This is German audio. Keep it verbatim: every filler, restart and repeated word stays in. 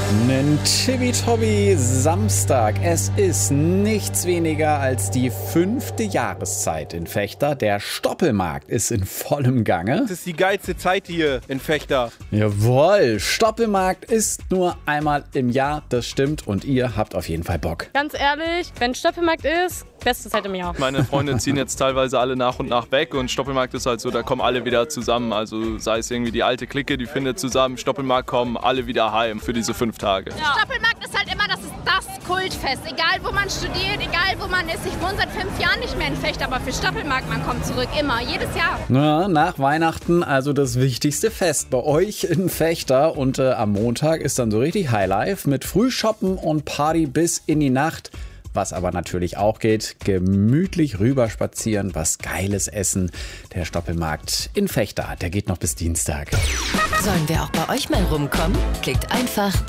Nen Tibi-Tobi Samstag. Es ist nichts weniger als die fünfte Jahreszeit in Vechta. Der Stoppelmarkt ist in vollem Gange. Das ist die geilste Zeit hier in Vechta. Jawohl, Stoppelmarkt ist nur einmal im Jahr, das stimmt. Und ihr habt auf jeden Fall Bock. Ganz ehrlich, wenn Stoppelmarkt ist, beste Zeit im Jahr. Meine Freunde ziehen jetzt teilweise alle nach und nach weg und Stoppelmarkt ist halt so, da kommen alle wieder zusammen. Also sei es irgendwie die alte Clique, die findet zusammen, Stoppelmarkt kommen alle wieder heim für diese fünf Tage. Ja. Stoppelmarkt ist halt immer, das ist das Kultfest. Egal wo man studiert, egal wo man ist. Ich wohne seit fünf Jahren nicht mehr in Vechta, aber für Stoppelmarkt, man kommt zurück, immer, jedes Jahr. Na, nach Weihnachten also das wichtigste Fest bei euch in Vechta. Und äh, am Montag ist dann so richtig Highlife mit Frühshoppen und Party bis in die Nacht. Was aber natürlich auch geht, gemütlich rüberspazieren, was Geiles essen. Der Stoppelmarkt in Vechta, der geht noch bis Dienstag. Sollen wir auch bei euch mal rumkommen? Klickt einfach